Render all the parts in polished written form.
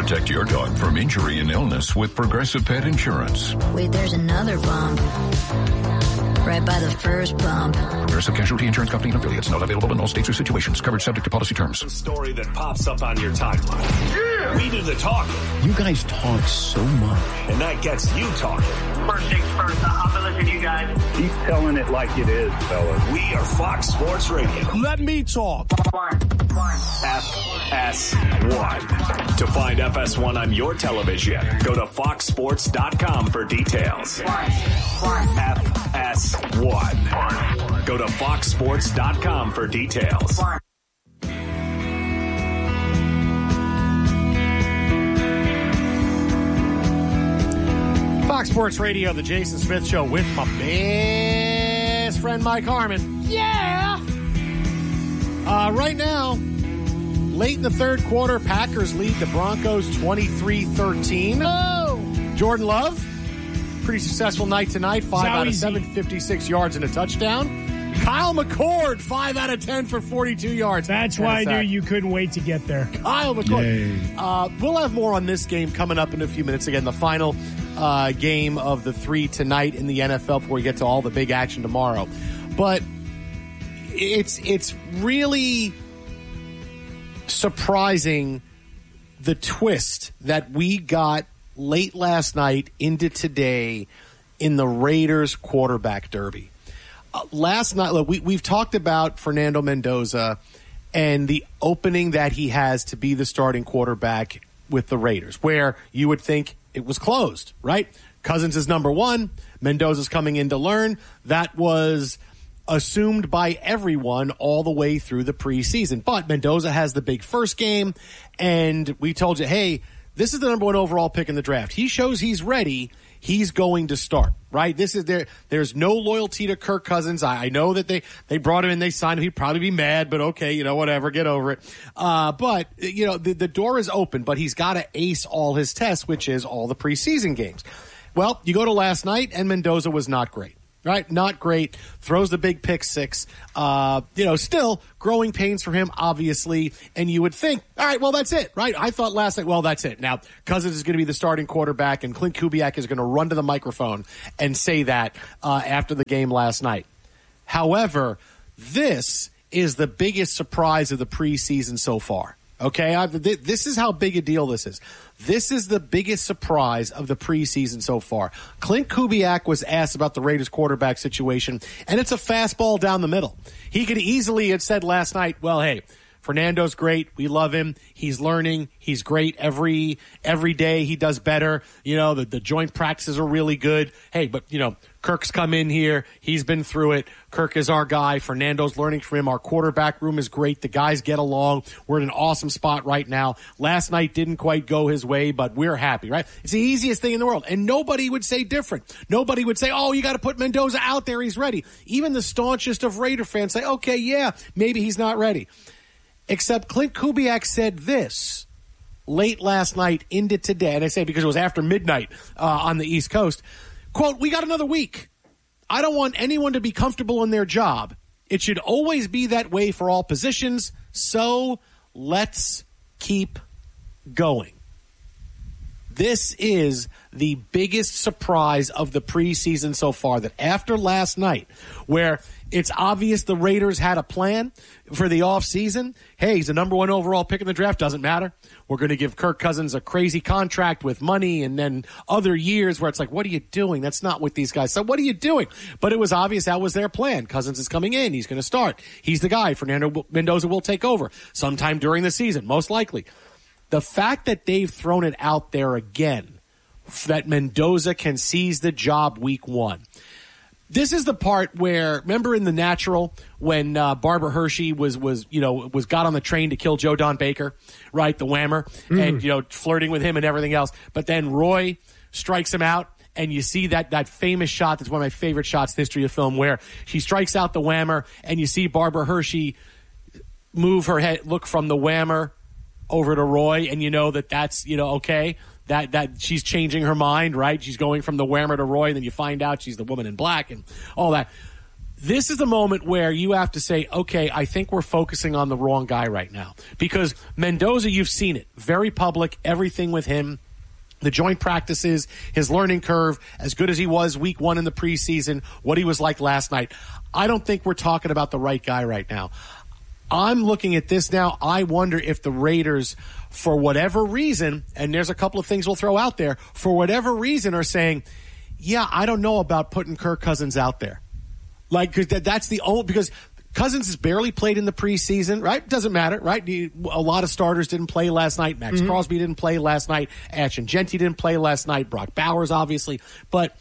Protect your dog from injury and illness with Progressive Pet Insurance. Wait, there's another bump. Right by the first bump. Progressive Casualty Insurance Company and affiliates. Not available in all states or situations. Coverage subject to policy terms. The story that pops up on your timeline. Yeah! We do the talking. You guys talk so much. And that gets you talking. First things first, I'll be listening to you guys. Keep telling it like it is, fellas. We are Fox Sports Radio. Let me talk. FS1. To find FS1 on your television, go to foxsports.com for details. FS1. Go to foxsports.com for details. Fox Sports Radio, the Jason Smith Show with my best friend Mike Harmon. Yeah! Right now, late in the third quarter, Packers lead the Broncos 23-13. Oh! Jordan Love, pretty successful night tonight. 5 out of 7, 56 yards and a touchdown. Kyle McCord, 5 out of 10 for 42 yards. That's why I knew you couldn't wait to get there. Kyle McCord. We'll have more on this game coming up in a few minutes. Again, the final game of the 3 tonight in the NFL before we get to all the big action tomorrow. But it's really surprising the twist that we got late last night into today in the Raiders quarterback derby. Last night, look, we've talked about Fernando Mendoza and the opening that he has to be the starting quarterback with the Raiders, where you would think it was closed, right? Cousins is number one. Mendoza's coming in to learn. That was assumed by everyone all the way through the preseason. But Mendoza has the big first game, and we told you, hey, this is the number one overall pick in the draft. He shows he's ready. He's going to start, right? This is there's no loyalty to Kirk Cousins. I know that they brought him in, they signed him. He'd probably be mad, but okay, whatever, get over it. But the door is open, but he's got to ace all his tests, which is all the preseason games. Well, you go to last night, and Mendoza was not great. Right? Not great. Throws the big pick six. Still growing pains for him, obviously. And you would think, all right, well, that's it, right? I thought last night, well, that's it. Now, Cousins is going to be the starting quarterback, and Clint Kubiak is going to run to the microphone and say that after the game last night. However, this is the biggest surprise of the preseason so far. Okay? This is how big a deal this is. This is the biggest surprise of the preseason so far. Clint Kubiak was asked about the Raiders quarterback situation, and it's a fastball down the middle. He could easily have said last night, well, hey, Fernando's great. We love him. He's learning. He's great every day. He does better. The joint practices are really good. Hey, but, Kirk's come in here. He's been through it. Kirk is our guy. Fernando's learning from him. Our quarterback room is great. The guys get along. We're in an awesome spot right now. Last night didn't quite go his way, but we're happy, right? It's the easiest thing in the world. And nobody would say different. Nobody would say, oh, you got to put Mendoza out there. He's ready. Even the staunchest of Raider fans say, okay, yeah, maybe he's not ready. Except Clint Kubiak said this late last night into today, and I say because it was after midnight on the East Coast. Quote, we got another week. I don't want anyone to be comfortable in their job. It should always be that way for all positions, so let's keep going. This is the biggest surprise of the preseason so far, that after last night, where it's obvious the Raiders had a plan for the offseason. Hey, he's the number one overall pick in the draft. Doesn't matter. We're going to give Kirk Cousins a crazy contract with money, and then other years where it's like, what are you doing? That's not what these guys said. What are you doing? But it was obvious that was their plan. Cousins is coming in. He's going to start. He's the guy. Fernando Mendoza will take over sometime during the season, most likely. The fact that they've thrown it out there again, that Mendoza can seize the job week one. This is the part where, remember in The Natural when Barbara Hershey was got on the train to kill Joe Don Baker, right? The whammer, and flirting with him and everything else. But then Roy strikes him out, and you see that famous shot that's one of my favorite shots in the history of film, where she strikes out the whammer, and you see Barbara Hershey move her head, look from the whammer over to Roy, and you know that's okay. That she's changing her mind, right? She's going from the whammer to Roy, and then you find out she's the woman in black and all that. This is the moment where you have to say, okay, I think we're focusing on the wrong guy right now. Because Mendoza, you've seen it. Very public, everything with him. The joint practices, his learning curve, as good as he was week 1 in the preseason, what he was like last night. I don't think we're talking about the right guy right now. I'm looking at this now. I wonder if the Raiders, for whatever reason, and there's a couple of things we'll throw out there, for whatever reason are saying, yeah, I don't know about putting Kirk Cousins out there. Like, because that's the only, because Cousins has barely played in the preseason, right? Doesn't matter, right? A lot of starters didn't play last night. Max Crosby didn't play last night. Ashton Genty didn't play last night. Brock Bowers, obviously. But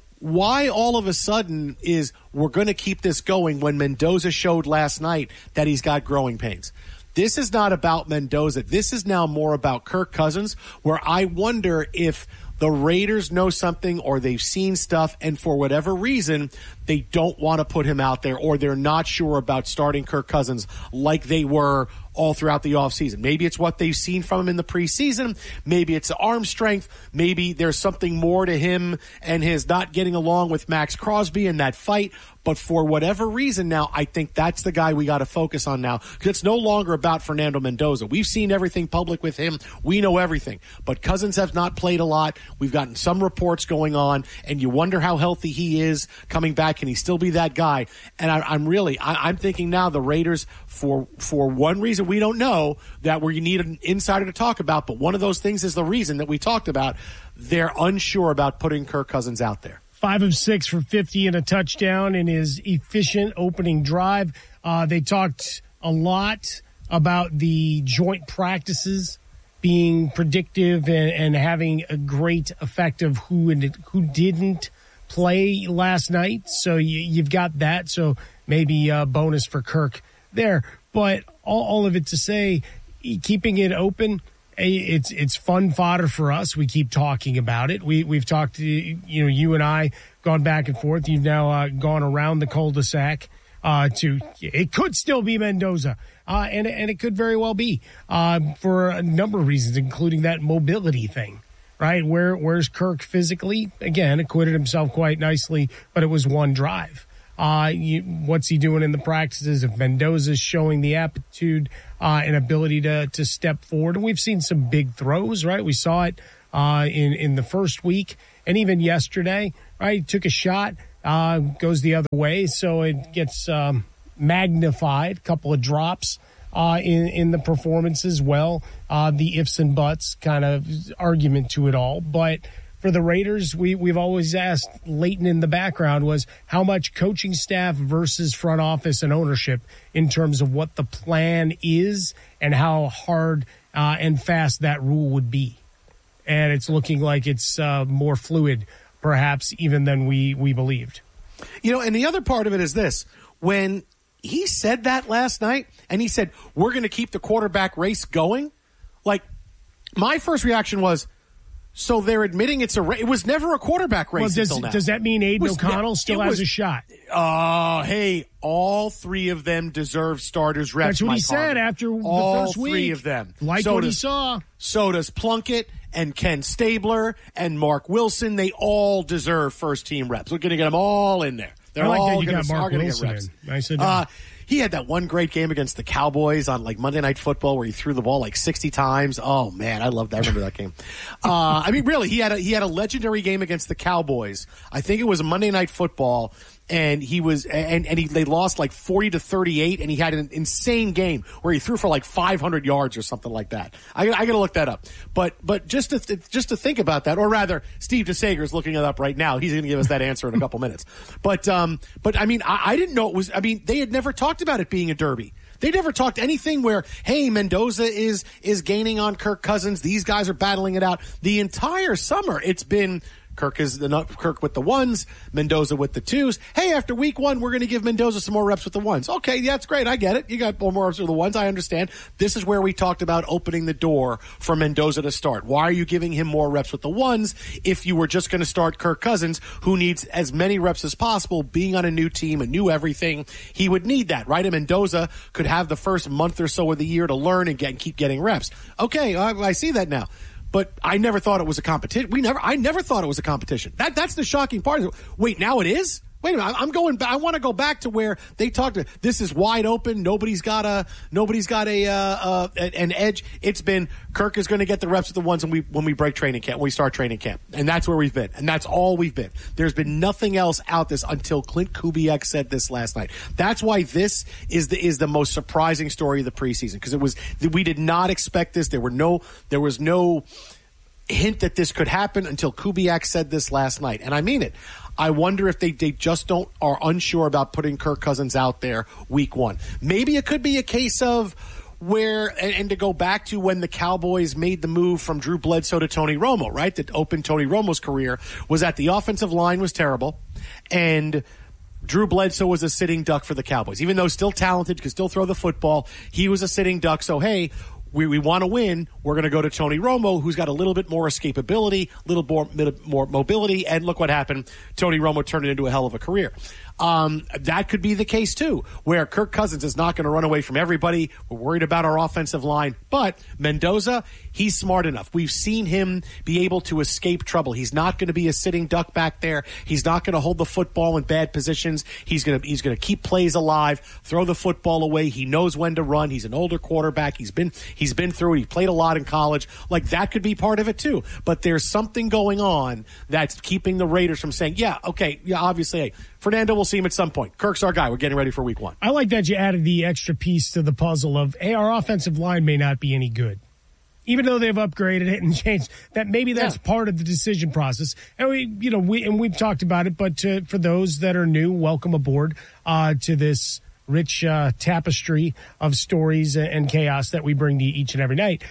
why all of a sudden is we're going to keep this going when Mendoza showed last night that he's got growing pains? This is not about Mendoza. This is now more about Kirk Cousins, where I wonder if the Raiders know something or they've seen stuff, and for whatever reason, they don't want to put him out there, or they're not sure about starting Kirk Cousins like they were all throughout the offseason. Maybe it's what they've seen from him in the preseason. Maybe it's the arm strength. Maybe there's something more to him and his not getting along with Max Crosby in that fight. But for whatever reason now, I think that's the guy we got to focus on now, because it's no longer about Fernando Mendoza. We've seen everything public with him. We know everything. But Cousins have not played a lot. We've gotten some reports going on, and you wonder how healthy he is coming back. Can he still be that guy? And I'm thinking now the Raiders, for one reason we don't know, that we need an insider to talk about, but one of those things is the reason that we talked about. They're unsure about putting Kirk Cousins out there. 5 of 6 for 50 and a touchdown in his efficient opening drive. They talked a lot about the joint practices being predictive and having a great effect of who didn't play last night. So you've got that. So maybe a bonus for Kirk there. But all of it to say, keeping it open, it's fun fodder for us. We keep talking about it. We've talked, you and I gone back and forth. You've now gone around the cul-de-sac it could still be Mendoza, and it could very well be for a number of reasons, including that mobility thing, right? Where's Kirk physically? Again, acquitted himself quite nicely, but it was one drive. What's he doing in the practices? If Mendoza's showing the aptitude and ability to step forward, and we've seen some big throws, right? We saw it in the first week, and even yesterday, right? He took a shot, goes the other way, so it gets magnified. A couple of drops in the performance as well. The ifs and buts kind of argument to it all, but for the Raiders, we've always asked, latent in the background was how much coaching staff versus front office and ownership in terms of what the plan is and how hard and fast that rule would be. And it's looking like it's more fluid, perhaps, even than we believed. And the other part of it is this. When he said that last night, and he said, we're going to keep the quarterback race going, like, my first reaction was, so they're admitting it was never a quarterback race until now. Does that mean Aiden O'Connell still has a shot? Hey, all 3 of them deserve starters reps. That's what he said after the first week. All 3 of them. What he saw. So does Plunkett and Ken Stabler and Mark Wilson. They all deserve first-team reps. We're going to get them all in there. They're all going to get reps. Nice. He had that one great game against the Cowboys on Monday Night Football where he threw the ball 60 times. Oh man, I loved that. I remember that game. Really, he had a legendary game against the Cowboys. I think it was a Monday Night Football, and they lost 40-38, and he had an insane game where he threw for 500 yards or something like that. I got to look that up. But just to think about that, or rather, Steve DeSager is looking it up right now. He's going to give us that answer in a couple minutes. But I didn't know it was. They had never talked about it being a derby. They never talked anything where, hey, Mendoza is gaining on Kirk Cousins. These guys are battling it out. The entire summer, it's been Kirk with the 1s, Mendoza with the 2s. Hey, after week 1, we're going to give Mendoza some more reps with the 1s. Okay, yeah, that's great. I get it. You got more reps with the 1s. I understand. This is where we talked about opening the door for Mendoza to start. Why are you giving him more reps with the 1s if you were just going to start Kirk Cousins, who needs as many reps as possible, being on a new team, a new everything? He would need that, right? And Mendoza could have the first month or so of the year to learn and keep getting reps. Okay, I see that now. But I never thought it was a competition. I never thought it was a competition. That's the shocking part. Wait, now it is? Wait a minute, I'm going back. I want to go back to where they talked. This is wide open. Nobody's got an edge. It's been Kirk is going to get the reps with the ones when we break training camp, when we start training camp, and that's where we've been, and that's all we've been. There's been nothing else out this until Clint Kubiak said this last night. That's why this is the most surprising story of the preseason, because we did not expect this. There was no hint that this could happen until Kubiak said this last night, and I mean it. I wonder if they just are unsure about putting Kirk Cousins out there week one. Maybe it could be a case of where, and to go back to when the Cowboys made the move from Drew Bledsoe to Tony Romo, right? That opened Tony Romo's career, was that the offensive line was terrible, and Drew Bledsoe was a sitting duck for the Cowboys. Even though still talented, could still throw the football, he was a sitting duck. So, hey, we want to win, we're going to go to Tony Romo, who's got a little bit more escapability, a little more mobility, and look what happened. Tony Romo turned it into a hell of a career. That could be the case, too, where Kirk Cousins is not going to run away from everybody. We're worried about our offensive line. But Mendoza, he's smart enough. We've seen him be able to escape trouble. He's not going to be a sitting duck back there. He's not going to hold the football in bad positions. He's going to keep plays alive, throw the football away. He knows when to run. He's an older quarterback. He's been through it. He played a lot in college. Like, that could be part of it, too. But there's something going on that's keeping the Raiders from saying, obviously, hey, Fernando, we'll see him at some point. Kirk's our guy. We're getting ready for week one. I like that you added the extra piece to the puzzle of, hey, our offensive line may not be any good. Even though they've upgraded it and changed, that maybe that's part of the decision process. And we've talked about it, but for those that are new, welcome aboard to this rich tapestry of stories and chaos that we bring to you each and every night.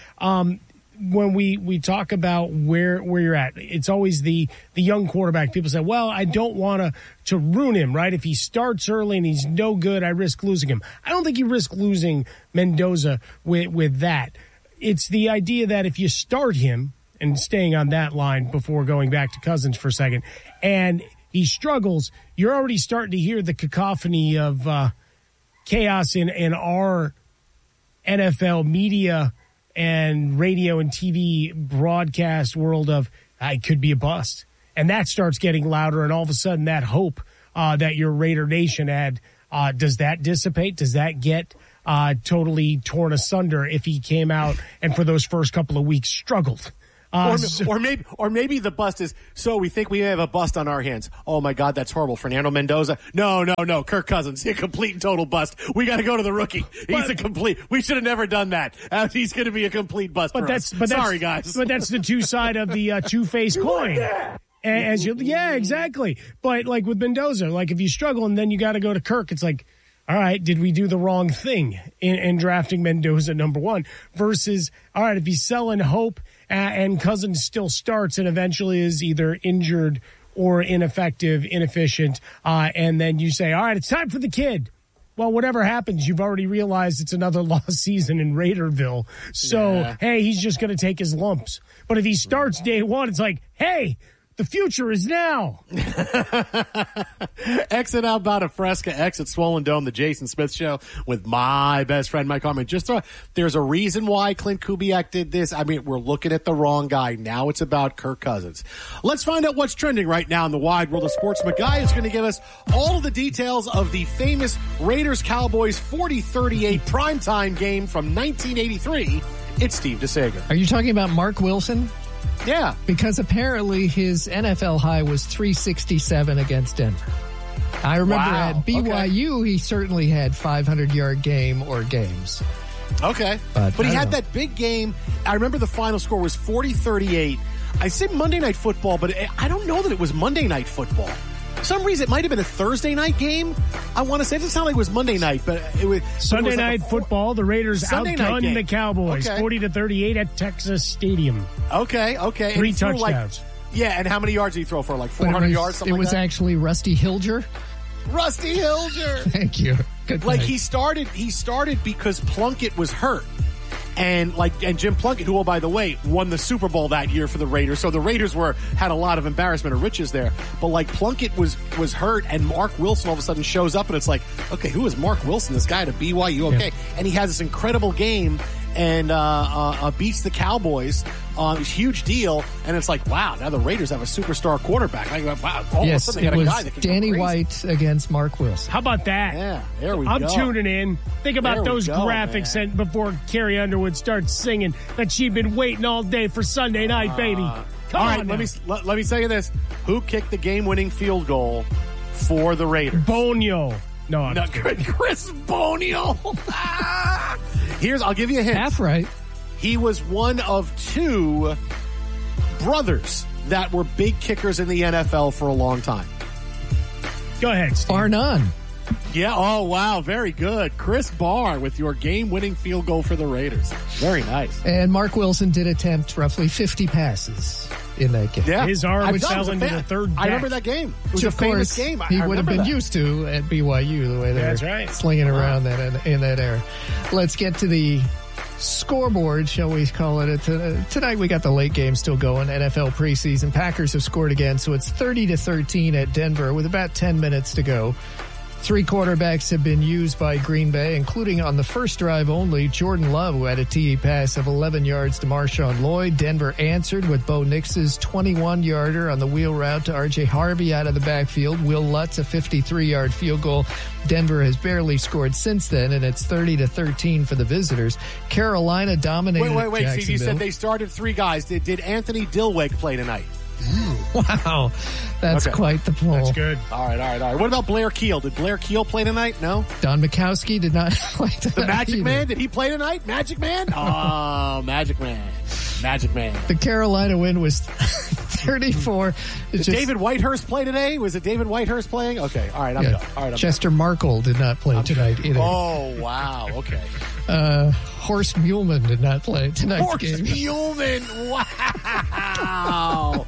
When we talk about where you're at, it's always the young quarterback. People say, well, I don't want to ruin him, right? If he starts early and he's no good, I risk losing him. I don't think you risk losing Mendoza with that. It's the idea that if you start him, and staying on that line before going back to Cousins for a second, and he struggles, you're already starting to hear the cacophony of chaos in our NFL media and radio and TV broadcast world of, it could be a bust. And that starts getting louder, and all of a sudden that hope that your Raider Nation had, does that dissipate? Does that get totally torn asunder if he came out and for those first couple of weeks struggled? Or maybe the bust is, so we think we have a bust on our hands. Oh, my God, that's horrible. Fernando Mendoza. No. Kirk Cousins, a complete and total bust. We got to go to the rookie. He's a complete. We should have never done that. He's going to be a complete bust for us. Sorry, guys. But that's the two side of the two-faced coin. Exactly. But like with Mendoza, like if you struggle and then you got to go to Kirk, it's like, all right, did we do the wrong thing in drafting Mendoza number one versus, all right, if he's selling hope and Cousins still starts and eventually is either injured or ineffective, inefficient, and then you say, all right, it's time for the kid. Well, whatever happens, you've already realized it's another lost season in Raiderville. So, hey, he's just going to take his lumps. But if he starts day one, it's like, hey, the future is now. Exit Alberta Fresca, exit Swollen Dome, the Jason Smith Show with my best friend, Mike Harmon. There's a reason why Clint Kubiak did this. I mean, we're looking at the wrong guy. Now it's about Kirk Cousins. Let's find out what's trending right now in the wide world of sports. McGuy is going to give us all of the details of the famous Raiders-Cowboys 40-38 primetime game from 1983. It's Steve DeSager. Are you talking about Mark Wilson? Yeah. Because apparently his NFL high was 367 against Denver. I remember at BYU, he certainly had 500-yard game or games. Okay. But he had that big game. I remember the final score was 40-38. I said Monday Night Football, but I don't know that it was Monday Night Football. For some reason, it might have been a Thursday night game. I want to say it doesn't sound like it was Monday night, but it was Sunday Night Football. The Raiders outgunned the Cowboys 40-38 at Texas Stadium. Okay. 3 touchdowns. And how many yards did he throw for? Like 400 yards, something like that? It was actually Rusty Hilger. Rusty Hilger. Thank you. Good like night. he started because Plunkett was hurt. And Jim Plunkett, who, by the way, won the Super Bowl that year for the Raiders. So the Raiders had a lot of embarrassment of riches there. But like Plunkett was hurt, and Mark Wilson all of a sudden shows up, and it's like, okay, who is Mark Wilson? This guy at a BYU, okay. Yeah. And he has this incredible game, and beats the Cowboys. Huge deal. And it's like, wow, now the Raiders have a superstar quarterback. Like, wow, all of a sudden they got a guy that can Danny go crazy. White against Mark Wilson. How about that? Yeah, there we go. I'm tuning in. Think about There we those go, graphics man. and before Carrie Underwood starts singing that she'd been waiting all day for Sunday night, baby. Come All on right, now. let me tell you this. Who kicked the game-winning field goal for the Raiders? Bonio. No, I'm Not good. Chris Bonio. I'll give you a hint. Half right. He was one of 2 brothers that were big kickers in the NFL for a long time. Go ahead, Steve. Bar none. Yeah. Oh, wow. Very good. Chris Barr with your game-winning field goal for the Raiders. Very nice. And Mark Wilson did attempt roughly 50 passes in that game. Yeah. His arm I've done- fell it was a into fan- the third I deck. remember that game. It was Which, a of famous course, game. he I would have been remember that. used to at BYU the way they That's were right. slinging around that in that era. Let's get to the scoreboard, shall we call it? Tonight we got the late game still going. NFL preseason. Packers have scored again, so it's 30-13 at Denver with about 10 minutes to go. 3 quarterbacks have been used by Green Bay, including on the first drive only, Jordan Love, who had a TD pass of 11 yards to Marshawn Lloyd. Denver answered with Bo Nix's 21-yarder on the wheel route to R.J. Harvey out of the backfield. Will Lutz, a 53-yard field goal. Denver has barely scored since then, and it's 30-13 for the visitors. Carolina dominated Wait, Steve, Jacksonville. you said they started 3 guys. Did Anthony Dilweg play tonight? Wow, that's Okay. quite the pull. That's good. All right. What about Blair Keel? Did Blair Keel play tonight? No? Don Mikowski did not play tonight. The Magic either. Man? Did he play tonight? Magic Man? Oh, Magic Man. Magic Man. The Carolina win was 34. Did David Whitehurst play today? Was it David Whitehurst playing? Okay. All right. I'm Yeah. done. All right. I'm Chester Markle did not play tonight either. Oh, wow. Okay. Horst Muhlman did not play tonight's Horst game. Muhlman. Wow.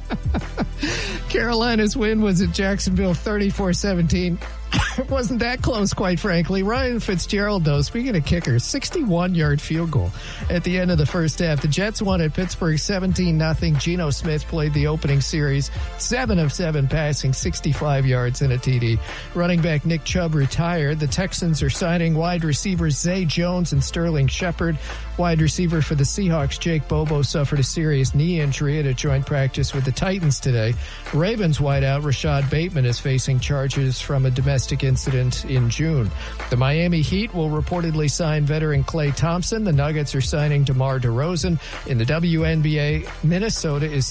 Carolina's win was at Jacksonville 34-17. It wasn't that close, quite frankly. Ryan Fitzgerald, though, speaking of kickers, 61-yard field goal at the end of the first half. The Jets won at Pittsburgh 17-0. Geno Smith played the opening series, 7 of 7 passing, 65 yards and a TD. Running back Nick Chubb retired. The Texans are signing wide receivers Zay Jones and Sterling Shepard. Wide receiver for the Seahawks, Jake Bobo, suffered a serious knee injury at a joint practice with the Titans today. Ravens wideout Rashad Bateman is facing charges from a domestic incident in June. The Miami Heat will reportedly sign veteran Klay Thompson. The Nuggets are signing DeMar DeRozan. In the WNBA, Minnesota is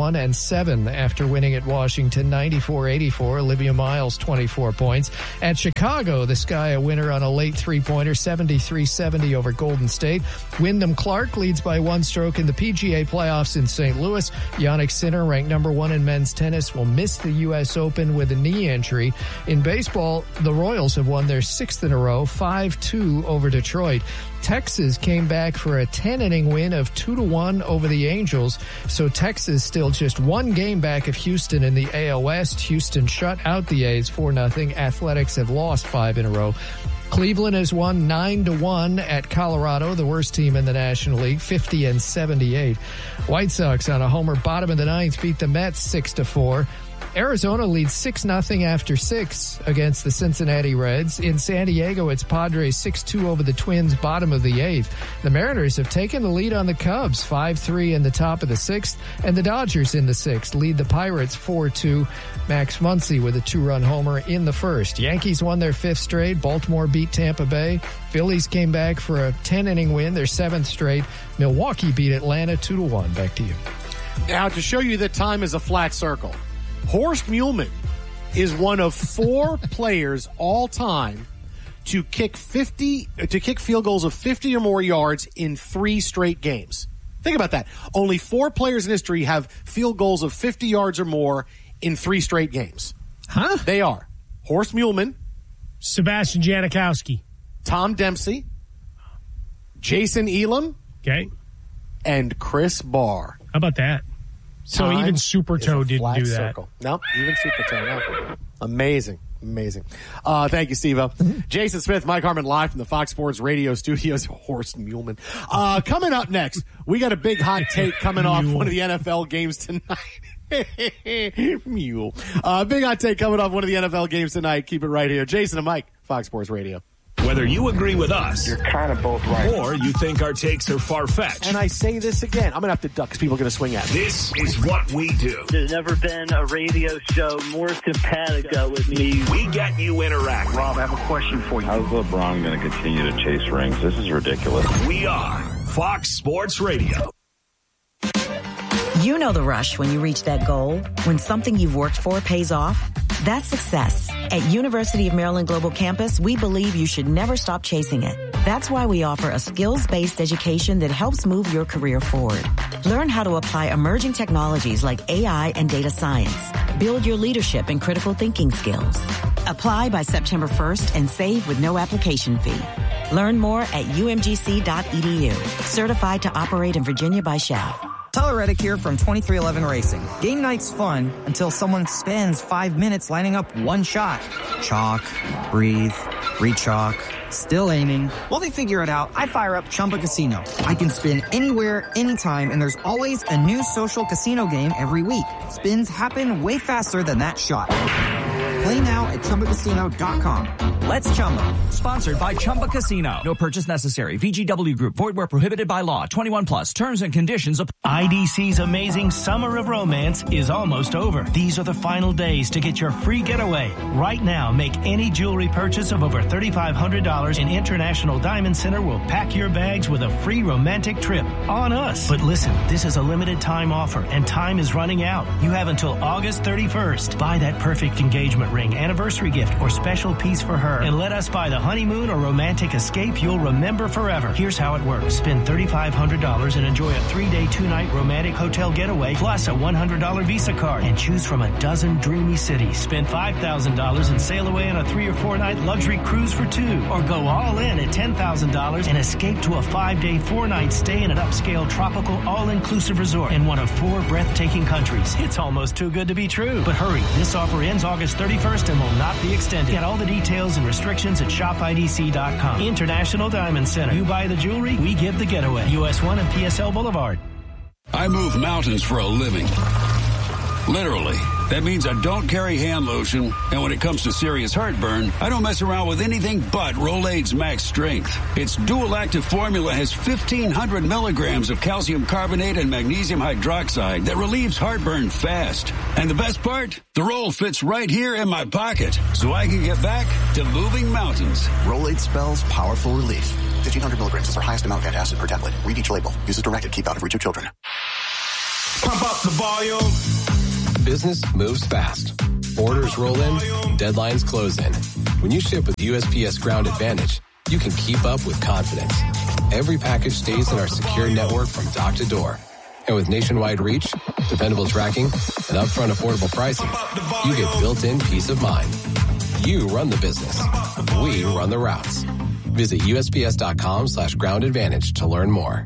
31-7 after winning at Washington 94-84. Olivia Miles, 24 points. At Chicago, the Sky a winner on a late three-pointer, 73-70 over Golden State. Wyndham Clark leads by 1 stroke in the PGA playoffs in St. Louis. Jannik Sinner, ranked number 1 in men's tennis, will miss the U.S. Open with a knee injury. In baseball, the Royals have won their 6th in a row, 5-2 over Detroit. Texas came back for a 10-inning win of 2-1 over the Angels. So Texas still just 1 game back of Houston in the AL West. Houston shut out the A's 4-0. Athletics have lost 5 in a row. Cleveland has won 9-1 at Colorado, the worst team in the National League, 50-78. White Sox on a homer bottom of the 9th beat the Mets 6-4. Arizona leads 6-0 after 6 against the Cincinnati Reds. In San Diego, it's Padres 6-2 over the Twins, bottom of the 8th. The Mariners have taken the lead on the Cubs, 5-3 in the top of the 6th. And the Dodgers in the 6th lead the Pirates 4-2. Max Muncy with a 2-run homer in the 1st. Yankees won their 5th straight. Baltimore beat Tampa Bay. Phillies came back for a 10-inning win, their 7th straight. Milwaukee beat Atlanta 2-1. Back to you. Now, to show you that time is a flat circle, Horst Muhlman is one of 4 players all time to kick field goals of 50 or more yards in 3 straight games. Think about that. Only 4 players in history have field goals of 50 yards or more in 3 straight games. Huh? They are Horst Muhlman, Sebastian Janikowski. Tom Dempsey, Jason Elam, Okay. and Chris Barr. How about that? So Time even Super is Toe a didn't flat do that. circle. No, even Super Toe. No. Amazing. Thank you, Steve-O. Jason Smith, Mike Harmon, live from the Fox Sports Radio studios. Horst Muhlman. Coming up next, we got a big hot take coming off one of the NFL games tonight. Mule. Big hot take coming off one of the NFL games tonight. Keep it right here. Jason and Mike, Fox Sports Radio. Whether you agree with us, You're kind of both right. or you think our takes are far-fetched. And I say this again, I'm going to have to duck because people are going to swing at me. This is what we do. There's never been a radio show more simpatico with me. We get you interacting. Rob, I have a question for you. How's LeBron going to continue to chase rings? This is ridiculous. We are Fox Sports Radio. You know the rush when you reach that goal, when something you've worked for pays off. That's success. At University of Maryland Global Campus, we believe you should never stop chasing it. That's why we offer a skills-based education that helps move your career forward. Learn how to apply emerging technologies like AI and data science. Build your leadership and critical thinking skills. Apply by September 1st and save with no application fee. Learn more at umgc.edu. Certified to operate in Virginia by Shaft. Tyler Reddick here from 2311 Racing. Game night's fun until someone spends 5 minutes lining up one shot. Chalk, breathe, re-chalk, still aiming. While they figure it out, I fire up Chumba Casino. I can spin anywhere, anytime, and there's always a new social casino game every week. Spins happen way faster than that shot. Play now at ChumbaCasino.com. Let's Chumba. Sponsored by Chumba Casino. No purchase necessary. VGW Group. Void where prohibited by law. 21 plus. Terms and conditions apply. IDC's amazing Summer of Romance is almost over. These are the final days to get your free getaway. Right now, make any jewelry purchase of over $3,500 and International Diamond Center will pack your bags with a free romantic trip on us. But listen, this is a limited time offer and time is running out. You have until August 31st. Buy that perfect engagement ring, anniversary gift, or special piece for her, and let us buy the honeymoon or romantic escape you'll remember forever. Here's how it works. Spend $3,500 and enjoy a 3-day, 2-night romantic hotel getaway plus a $100 Visa card and choose from a dozen dreamy cities. Spend $5,000 and sail away on a 3 or 4 night luxury cruise for 2, or go all in at $10,000 and escape to a 5-day, 4-night stay in an upscale tropical all-inclusive resort in one of 4 breathtaking countries. It's almost too good to be true. But hurry, this offer ends August 31st and will not be extended. Get all the details and restrictions at shopidc.com. International Diamond Center. You buy the jewelry, we give the getaway. US 1 and PSL Boulevard. I move mountains for a living. Literally. That means I don't carry hand lotion, and when it comes to serious heartburn, I don't mess around with anything but Rolaids Max Strength. Its dual-active formula has 1,500 milligrams of calcium carbonate and magnesium hydroxide that relieves heartburn fast. And the best part? The roll fits right here in my pocket, so I can get back to moving mountains. Rolaids spells powerful relief. 1,500 milligrams is our highest amount of antacid per tablet. Read each label. Use as directed. Keep out of reach of children. Pump up the volume. Business moves fast. Orders roll in, deadlines close in. When you ship with USPS Ground Advantage, you can keep up with confidence. Every package stays in our secure network from dock to door. And with nationwide reach, dependable tracking, and upfront affordable pricing, you get built-in peace of mind. You run the business. We run the routes. Visit USPS.com/Ground Advantage to learn more.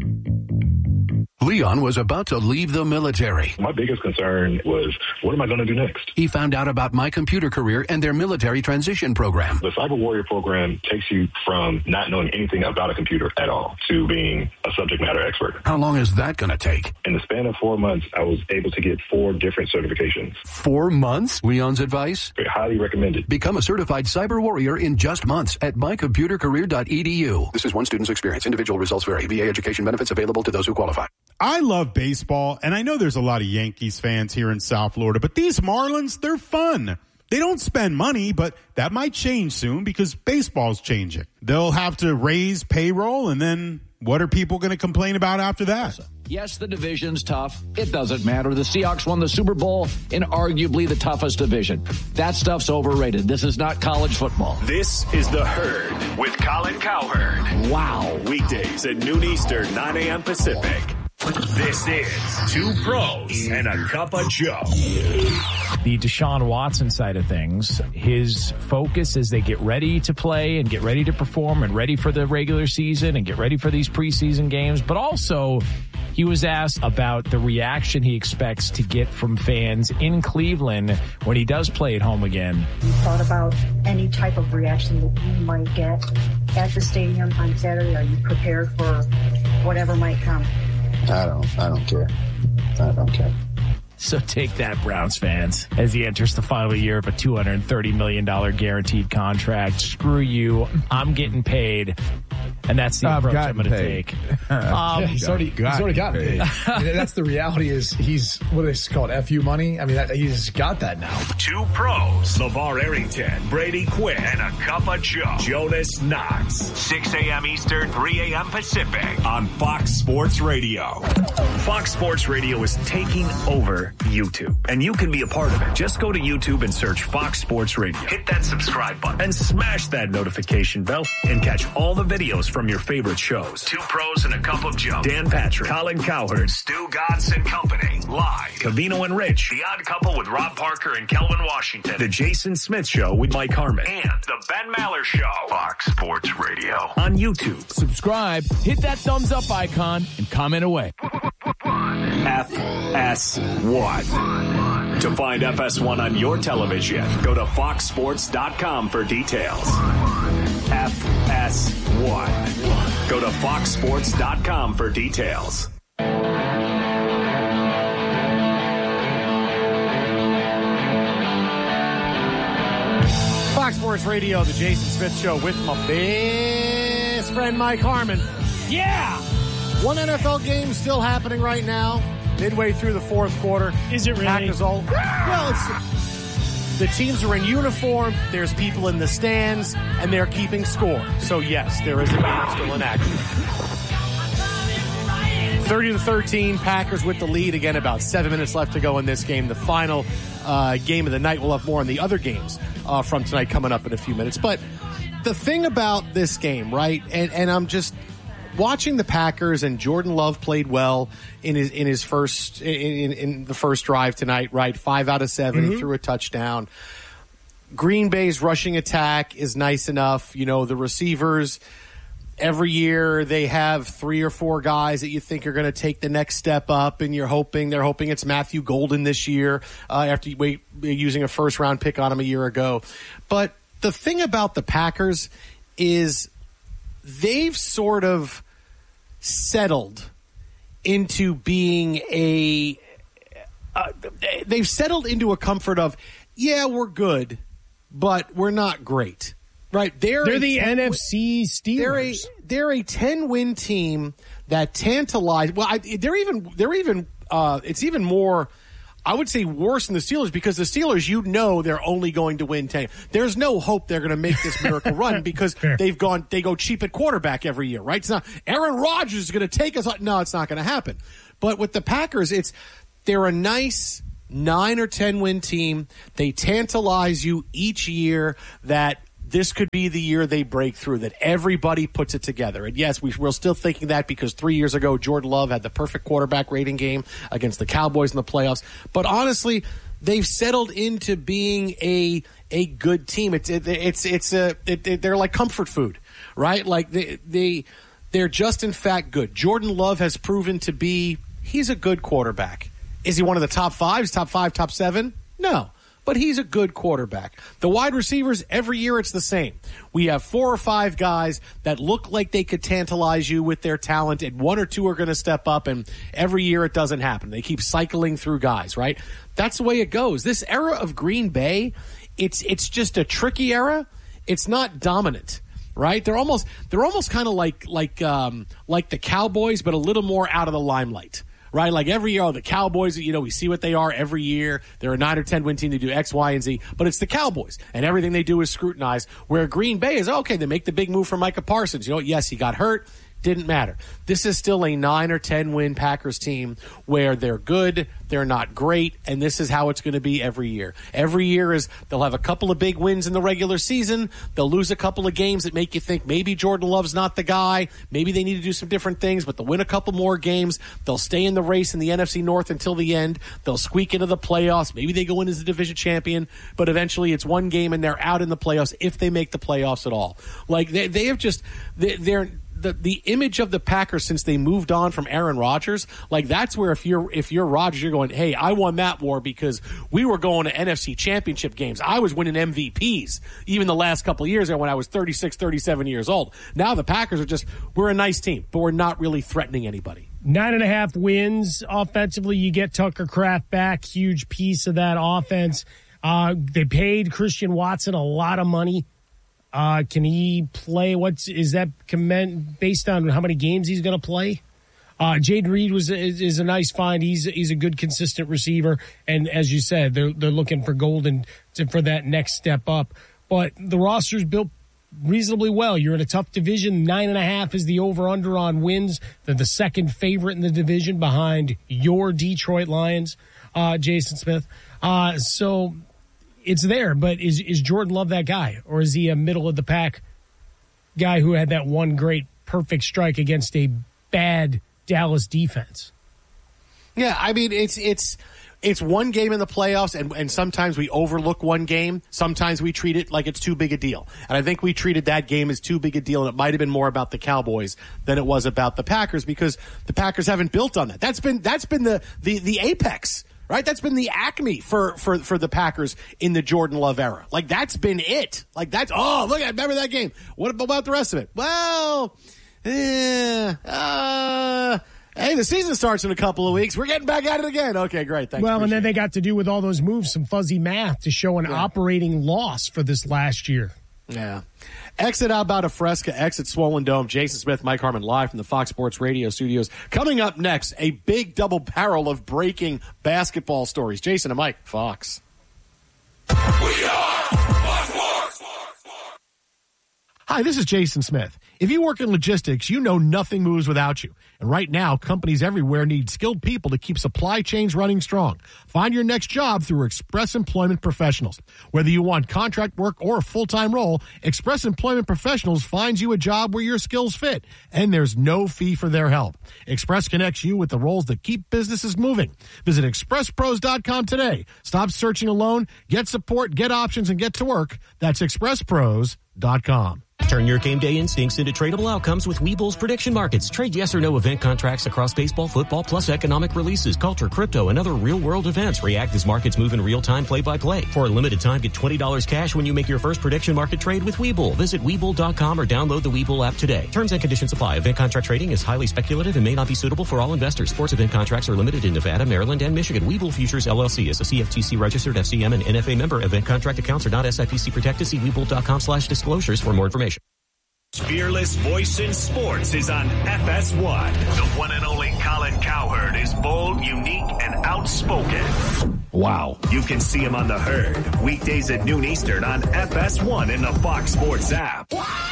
Leon was about to leave the military. My biggest concern was, what am I going to do next? He found out about My Computer Career and their military transition program. The Cyber Warrior program takes you from not knowing anything about a computer at all to being a subject matter expert. How long is that going to take? In the span of 4 months, I was able to get 4 different certifications. 4 months? Leon's advice? Highly recommended. Become a certified cyber warrior in just months at mycomputercareer.edu. This is one student's experience. Individual results vary. VA education benefits available to those who qualify. I love baseball, and I know there's a lot of Yankees fans here in South Florida, but these Marlins, they're fun. They don't spend money, but that might change soon because baseball's changing. They'll have to raise payroll, and then what are people going to complain about after that? Yes, the division's tough. It doesn't matter. The Seahawks won the Super Bowl in arguably the toughest division. That stuff's overrated. This is not college football. This is The Herd with Colin Cowherd. Wow. Weekdays at noon Eastern, 9 a.m. Pacific. This is Two Pros and a Cup of Joe. The Deshaun Watson side of things, his focus as they get ready to play and get ready to perform and ready for the regular season and get ready for these preseason games. But also, he was asked about the reaction he expects to get from fans in Cleveland when he does play at home again. You thought about any type of reaction that you might get at the stadium on Saturday? Are you prepared for whatever might come? I don't care. I don't care. So take that, Browns fans, as he enters the final year of a $230 million guaranteed contract. Screw you. I'm getting paid. And that's the approach I'm going to take. He's already gotten paid. I mean, that's the reality is he's, what is it called, FU money? I mean, he's got that now. Two pros, LeVar Arrington, Brady Quinn, and a cup of Joe, Jonas Knox. 6 a.m. Eastern, 3 a.m. Pacific on Fox Sports Radio. Fox Sports Radio is taking over YouTube, and you can be a part of it. Just go to YouTube and search Fox Sports Radio. Hit that subscribe button and smash that notification bell and catch all the videos from your favorite shows. Two pros and a cup of Joe. Dan Patrick, Colin Cowherd, Stu Godson Company. Live. Covino and Rich. The Odd Couple with Rob Parker and Kelvin Washington. The Jason Smith Show with Mike Harmon. And the Ben Maller Show. Fox Sports Radio. On YouTube. Subscribe, hit that thumbs up icon, and comment away. FS1. To find FS1 on your television, go to foxsports.com for details. FS1. Go to foxsports.com for details. Fox Sports Radio, the Jason Smith Show with my best friend Mike Harmon. Yeah! One NFL game still happening right now, midway through the fourth quarter. Is it really? Packers all, well, the teams are in uniform, there's people in the stands, and they're keeping score. So, yes, there is a game still in action. 30-13, Packers with the lead. Again, about 7 minutes left to go in this game. The final game of the night. We'll have more on the other games from tonight coming up in a few minutes. But the thing about this game, right, and I'm just watching the Packers, and Jordan Love played well in the first drive tonight, right? 5 out of 7, He threw a touchdown. Green Bay's rushing attack is nice enough. You know, the receivers, every year they have 3 or 4 guys that you think are going to take the next step up, and they're hoping it's Matthew Golden this year after using a first-round pick on him a year ago. But the thing about the Packers is they've sort of settled into being they've settled into a comfort of, yeah, we're good, but we're not great. Right, they're the NFC Steelers. They're a 10-win team that tantalize. Well, they're even. It's even more, I would say, worse than the Steelers, because the Steelers, they're only going to win 10. There's no hope they're going to make this miracle run because they go cheap at quarterback every year. Right? It's not Aaron Rodgers is going to take us. No, it's not going to happen. But with the Packers, they're a nice 9 or 10 win team. They tantalize you each year that this could be the year they break through, that everybody puts it together. And yes, we're still thinking that because 3 years ago, Jordan Love had the perfect quarterback rating game against the Cowboys in the playoffs. But honestly, they've settled into being a good team. They're like comfort food, right? Like they're just in fact good. Jordan Love has proven to be, he's a good quarterback. Is he one of the top 5, top 7? No. But he's a good quarterback. The wide receivers, every year it's the same. We have 4 or 5 guys that look like they could tantalize you with their talent, and 1 or 2 are going to step up, and every year it doesn't happen. They keep cycling through guys, right? That's the way it goes. This era of Green Bay, it's just a tricky era. It's not dominant, right? They're almost kind of like the Cowboys, but a little more out of the limelight. Right, like every year, the Cowboys, we see what they are every year. They're a 9 or 10 win team. They do X, Y, and Z, but it's the Cowboys, and everything they do is scrutinized. Where Green Bay is, okay, they make the big move for Micah Parsons. Yes, he got hurt. Didn't matter. This is still a 9 or 10 win Packers team where they're good, they're not great, and this is how it's going to be every year. Every year is they'll have a couple of big wins in the regular season. They'll lose a couple of games that make you think maybe Jordan Love's not the guy. Maybe they need to do some different things, but they'll win a couple more games. They'll stay in the race in the NFC North until the end. They'll squeak into the playoffs. Maybe they go in as the division champion, but eventually it's one game and they're out in the playoffs if they make the playoffs at all. Like they have just they're the image of the Packers since they moved on from Aaron Rodgers, like that's where if you're Rodgers, you're going, hey, I won that war because we were going to NFC Championship games. I was winning MVPs even the last couple of years when I was 36, 37 years old. Now the Packers are just, we're a nice team, but we're not really threatening anybody. 9.5 wins offensively. You get Tucker Kraft back, huge piece of that offense. They paid Christian Watson a lot of money. Can he play? Is that based on how many games he's going to play? Jaden Reed is a nice find. He's a good, consistent receiver, and as you said, they're looking for Golden for that next step up. But the roster's built reasonably well. You're in a tough division. 9.5 is the over/under on wins. They're the second favorite in the division behind your Detroit Lions, Jason Smith. So it's there, but is Jordan Love that guy, or is he a middle of the pack guy who had that one great perfect strike against a bad Dallas defense? Yeah, I mean it's one game in the playoffs, and sometimes we overlook one game. Sometimes we treat it like it's too big a deal. And I think we treated that game as too big a deal, and it might have been more about the Cowboys than it was about the Packers, because the Packers haven't built on that. That's been the apex, right? That's been the acme for the Packers in the Jordan Love era. Like, that's been it. Like, remember that game. What about the rest of it? Well, hey, the season starts in a couple of weeks. We're getting back at it again. Okay, great. Thanks. Well, and then they got to do with all those moves some fuzzy math to show an operating loss for this last year. Yeah. Exit Alberta Fresca, exit Swollen Dome. Jason Smith, Mike Harmon, live from the Fox Sports Radio studios. Coming up next, a big double barrel of breaking basketball stories. Jason and Mike, Fox. We are Fox Sports. Hi, this is Jason Smith. If you work in logistics, you know nothing moves without you. And right now, companies everywhere need skilled people to keep supply chains running strong. Find your next job through Express Employment Professionals. Whether you want contract work or a full-time role, Express Employment Professionals finds you a job where your skills fit, and there's no fee for their help. Express connects you with the roles that keep businesses moving. Visit expresspros.com today. Stop searching alone, get support, get options, and get to work. That's expresspros.com. Turn your game day instincts into tradable outcomes with Webull's prediction markets. Trade yes or no event contracts across baseball, football, plus economic releases, culture, crypto, and other real-world events. React as markets move in real time, play-by-play. For a limited time, get $20 cash when you make your first prediction market trade with Webull. Visit Webull.com or download the Webull app today. Terms and conditions apply. Event contract trading is highly speculative and may not be suitable for all investors. Sports event contracts are limited in Nevada, Maryland, and Michigan. Webull Futures, LLC is a CFTC registered FCM and NFA member. Event contract accounts are not SIPC protected. See Webull.com/disclosures for more information. Fearless voice in sports is on FS1. The one and only Colin Cowherd is bold, unique, and outspoken. Wow. You can see him on The Herd, weekdays at noon Eastern on FS1 in the Fox Sports app.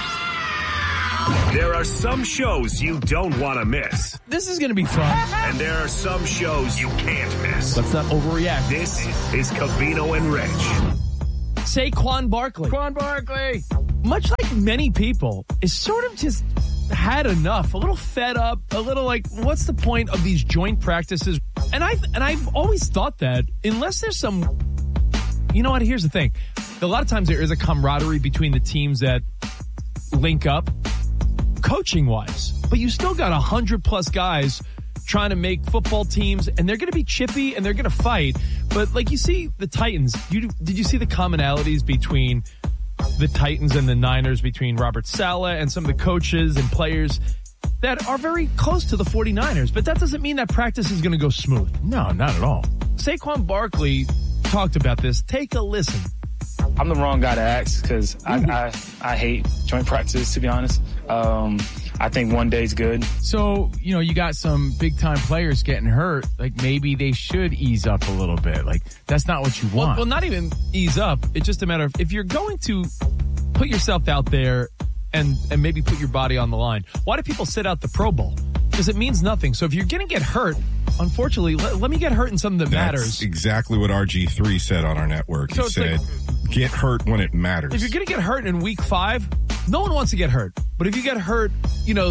There are some shows you don't want to miss. This is going to be fun. And there are some shows you can't miss. Let's not overreact. This is Covino and Rich. Saquon Barkley. Much like many people, is sort of just had enough, a little fed up, a little like, what's the point of these joint practices? And I've always thought that unless there's some, you know what, here's the thing. A lot of times there is a camaraderie between the teams that link up coaching wise, but you still got 100+ guys trying to make football teams, and they're going to be chippy and they're going to fight. But like you see the Titans, did you see the commonalities between the Titans and the Niners, between Robert Saleh and some of the coaches and players that are very close to the 49ers? But that doesn't mean that practice is going to go smooth. No, not at all. Saquon Barkley talked about this. Take a listen. I'm the wrong guy to ask because I hate joint practices, to be honest. I think one day's good. So, you got some big-time players getting hurt. Like, maybe they should ease up a little bit. Like, that's not what you want. Well, not even ease up. It's just a matter of if you're going to put yourself out there and maybe put your body on the line, why do people sit out the Pro Bowl? Because it means nothing. So if you're going to get hurt, unfortunately, let me get hurt in something that matters. That's exactly what RG3 said on our network. He said, get hurt when it matters. If you're going to get hurt in week 5, no one wants to get hurt. But if you get hurt,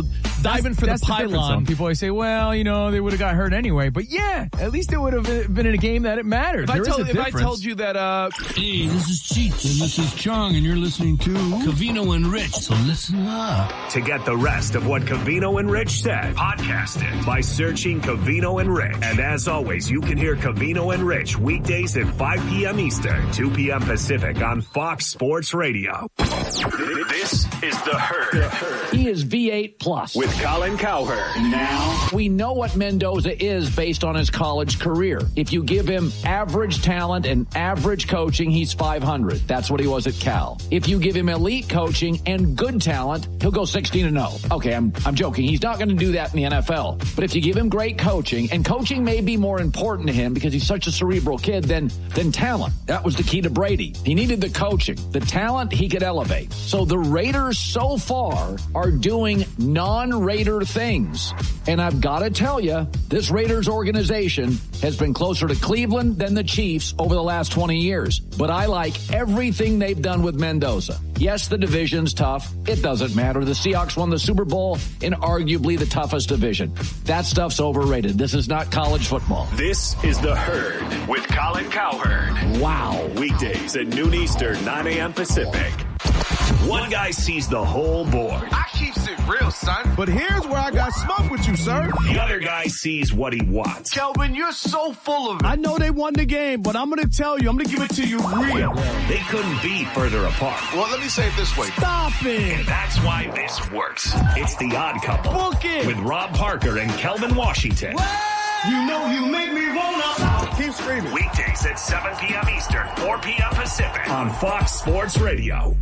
diving for the pylon. The People always say, well, they would have got hurt anyway. But yeah, at least it would have been in a game that it mattered. If I told you that, hey, this is Cheech and this is Chong, and you're listening to Covino and Rich. So listen up. To get the rest of what Covino and Rich said, podcast it by searching Covino and Rich. And as always, you can hear Covino and Rich weekdays at 5 p.m. Eastern, 2 p.m. Pacific on Fox Sports Radio. This is The Herd. He is V8 plus. With Colin Cowherd. Now, we know what Mendoza is based on his college career. If you give him average talent and average coaching, he's 500. That's what he was at Cal. If you give him elite coaching and good talent, he'll go 16-0. Okay, I'm joking. He's not going to do that in the NFL. But if you give him great coaching, and coaching may be more important to him because he's such a cerebral kid than talent. That was the key to Brady. He needed the coaching. The talent, he could elevate. So the Raiders so far are doing non-Raider things. And I've got to tell you, this Raiders organization has been closer to Cleveland than the Chiefs over the last 20 years. But I like everything they've done with Mendoza. Yes, the division's tough. It doesn't matter. The Seahawks won the Super Bowl in arguably the toughest division. That stuff's overrated. This is not college football. This is The Herd with Colin Cowherd. Wow. Weekdays at noon Eastern, 9 a.m. Pacific. One guy sees the whole board. I keeps it real, son. But here's where I got smoke with you, sir. The other guy sees what he wants. Kelvin, you're so full of it. I know they won the game, but I'm going to tell you, I'm going to give it to you real. They couldn't be further apart. Well, let me say it this way. Stop it. And that's why this works. It's The Odd Couple. Book it. With Rob Parker and Kelvin Washington. You know you make me wanna. Keep screaming. Weekdays at 7 p.m. Eastern, 4 p.m. Pacific on Fox Sports Radio.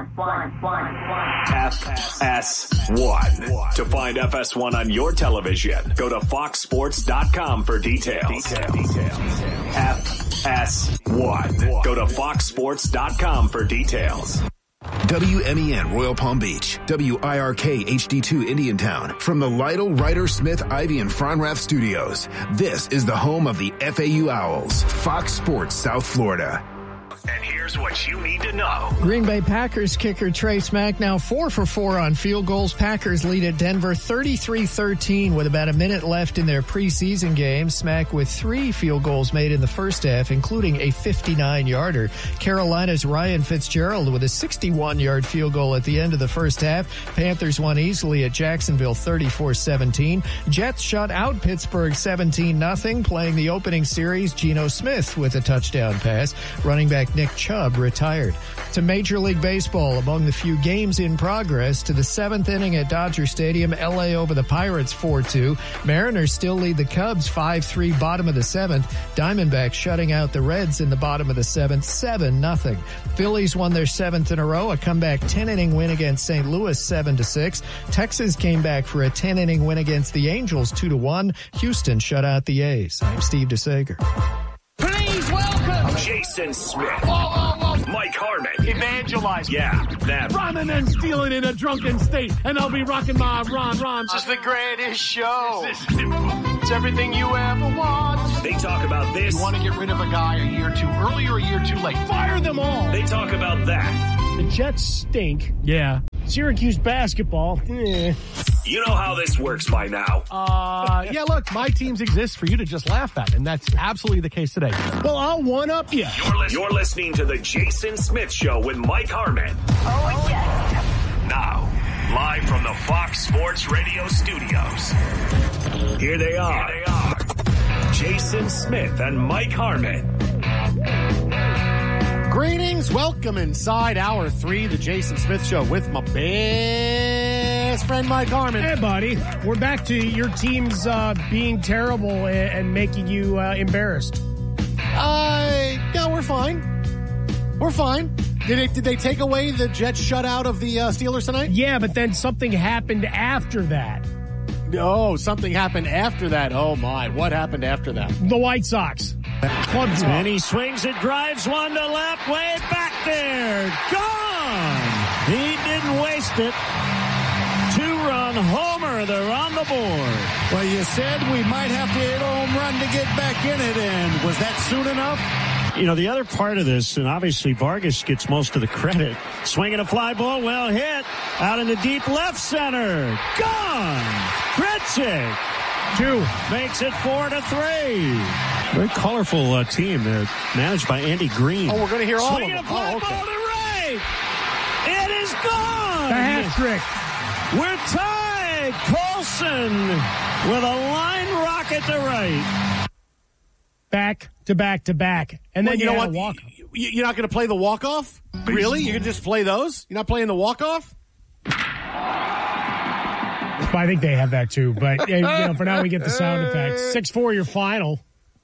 FS1. To find FS1 on your television, go to foxsports.com for details. FS1. Go to foxsports.com for details. WMEN Royal Palm Beach, WIRK HD2 Indiantown, from the Lytle, Ryder, Smith, Ivy, and Fronrath studios. This is the home of the FAU Owls, Fox Sports South Florida. And here's what you need to know. Green Bay Packers kicker Trey Smack now 4 for 4 on field goals. Packers lead at Denver 33-13 with about a minute left in their preseason game. Smack with 3 field goals made in the first half, including a 59-yarder. Carolina's Ryan Fitzgerald with a 61-yard field goal at the end of the first half. Panthers won easily at Jacksonville 34-17. Jets shut out Pittsburgh 17-0. Playing the opening series, Geno Smith with a touchdown pass. Running back Nick Chubb retired. To Major League Baseball, among the few games in progress, to the 7th inning at Dodger Stadium, LA over the Pirates 4-2. Mariners still lead the Cubs 5-3 bottom of the 7th. Diamondbacks shutting out the Reds in the bottom of the 7th 7-0. Phillies won their 7th in a row, a comeback 10-inning win against St. Louis 7-6. Texas came back for a 10-inning win against the Angels 2-1. Houston shut out the A's. I'm Steve DeSager. Please welcome Jason Smith. Mike Harmon. Evangelize. Yeah, that. Rhyming and stealing in a drunken state, and I'll be rocking my rhymes. This is the greatest show. It's everything you ever want. They talk about this. You want to get rid of a guy a year too early or a year too late? Fire them all. They talk about that. The Jets stink. Yeah. Syracuse basketball. You know how this works by now. Yeah, look, my teams exist for you to just laugh at, and that's absolutely the case today. Well, I'll one-up you. You're listening to The Jason Smith Show with Mike Harmon. Oh, yeah. Now, live from the Fox Sports Radio studios. Here they are. Jason Smith and Mike Harmon. Greetings. Welcome inside Hour 3, The Jason Smith Show, with my best friend, Mike Harmon. Hey, buddy. We're back to your team's being terrible and making you embarrassed. Yeah, we're fine. We're fine. Did they take away the Jets shutout of the Steelers tonight? Yeah, but then something happened after that. Oh, something happened after that. Oh, my. What happened after that? The White Sox. Club draw. And he swings it, drives one to left, way back there. Gone! He didn't waste it. 2-run homer. They're on the board. Well, you said we might have to hit a home run to get back in it, and was that soon enough? You know, the other part of this, and obviously Vargas gets most of the credit, swinging a fly ball, well hit, out in the deep left center. Gone! Grichuk! 2. Makes it 4-3. Very colorful team managed by Andy Green. Oh, we're going to hear all of them. Swinging a fly ball to right. It is gone! The hat trick. We're tied. Colson with a line rocket to right. Back to back to back. And then you know what? Walk. You're not going to play the walk-off? Really? You're going to just play those? You're not playing the walk-off? I think they have that too. But for now, we get the sound effects. 6-4, your final.